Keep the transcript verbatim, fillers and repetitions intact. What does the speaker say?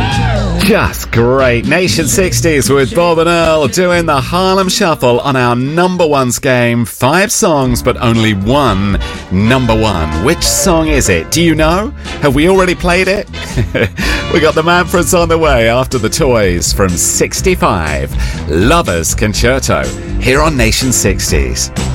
Just great. Nation sixties with Bob and Earl doing the Harlem Shuffle on our number ones game. Five songs, but only one number one. Which song is it? Do you know? Have we already played it? We got the Manfreds on the way after the Toys from sixty-five. Lovers Concerto here on Nation sixties.